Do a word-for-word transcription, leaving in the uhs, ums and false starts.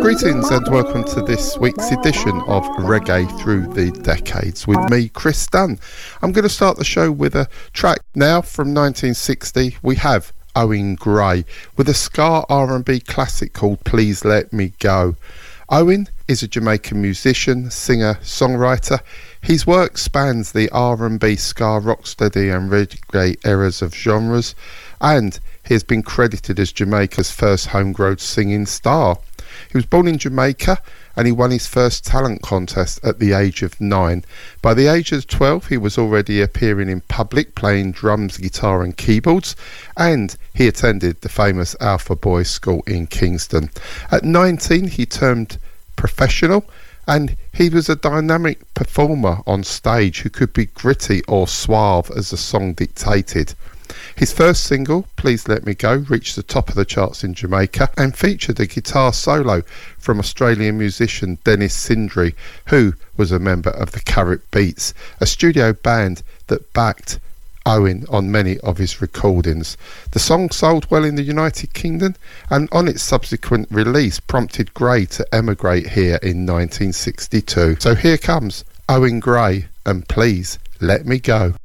Greetings and welcome to this week's edition of Reggae Through the Decades with me, Chris Dunn. I'm going to start the show with a track now from nineteen sixty. We have Owen Gray with a ska R and B classic called Please Let Me Go. Owen is a Jamaican musician, singer, songwriter. His work spans the R and B, ska, rocksteady and reggae eras of genres, and he has been credited as Jamaica's first homegrown singing star. He was born in Jamaica and he won his first talent contest at the age of nine. By the age of twelve, he was already appearing in public, playing drums, guitar and keyboards, and he attended the famous Alpha Boys School in Kingston. At nineteen, he turned professional, and he was a dynamic performer on stage who could be gritty or suave as the song dictated. His first single, Please Let Me Go, reached the top of the charts in Jamaica and featured a guitar solo from Australian musician Dennis Sindri, who was a member of the Carrot Beats, a studio band that backed Owen on many of his recordings. The song sold well in the United Kingdom, and on its subsequent release prompted Gray to emigrate here in nineteen sixty-two. So here comes Owen Gray and Please Let Me Go.